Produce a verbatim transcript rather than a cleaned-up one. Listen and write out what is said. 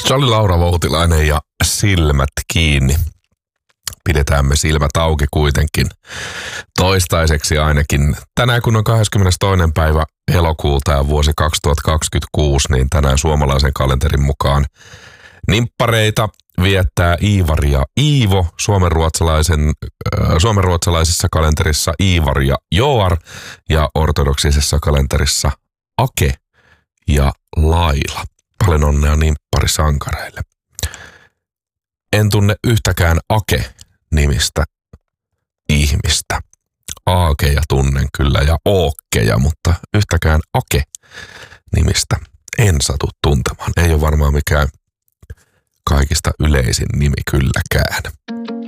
Se oli Laura Voutilainen ja Silmät kiinni. Pidetään me silmät auki kuitenkin toistaiseksi ainakin. Tänään kun on kahdeskymmenestoinen päivä elokuuta ja vuosi kaksituhattakaksikymmentäkuusi, niin tänään suomalaisen kalenterin mukaan nimppareita viettää Iivari ja Iivo. Suomenruotsalaisen, äh, suomenruotsalaisessa kalenterissa Iivari ja Joar ja ortodoksisessa kalenterissa Ake ja Laila. Paljon onnea nimpparisankareille. En tunne yhtäkään Ake-nimistä ihmistä. Aakeja tunnen kyllä ja Ookkeja, mutta yhtäkään Ake-nimistä en satu tuntemaan. Ei ole varmaan mikään kaikista yleisin nimi kylläkään.